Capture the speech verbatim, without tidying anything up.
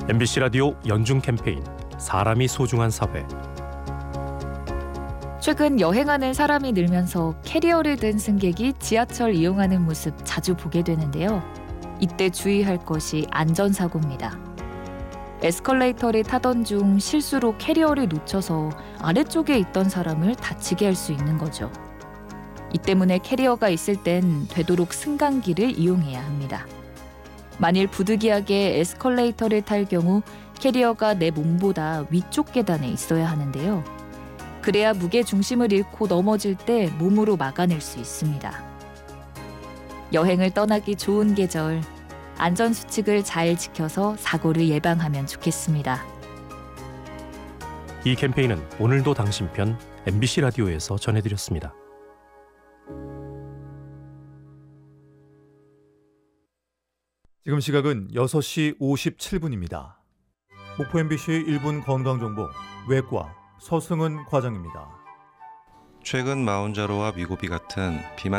엠비씨 라디오 연중 캠페인 사람이 소중한 사회. 최근 여행하는 사람이 늘면서 캐리어를 든 승객이 지하철 이용하는 모습 자주 보게 되는데요. 이때 주의할 것이 안전사고입니다. 에스컬레이터를 타던 중 실수로 캐리어를 놓쳐서 아래쪽에 있던 사람을 다치게 할 수 있는 거죠. 이 때문에 캐리어가 있을 땐 되도록 승강기를 이용해야 합니다. 만일 부득이하게 에스컬레이터를 탈 경우 캐리어가 내 몸보다 위쪽 계단에 있어야 하는데요. 그래야 무게 중심을 잃고 넘어질 때 몸으로 막아낼 수 있습니다. 여행을 떠나기 좋은 계절, 안전수칙을 잘 지켜서 사고를 예방하면 좋겠습니다. 이 캠페인은 오늘도 당신 편 엠비씨 라디오에서 전해드렸습니다. 지금 시각은 여섯 시 오십칠 분입니다. 목포 엠비씨 일 분 건강정보 외과 서승은 과장입니다. 최근 마운자로와 미고비 같은 비만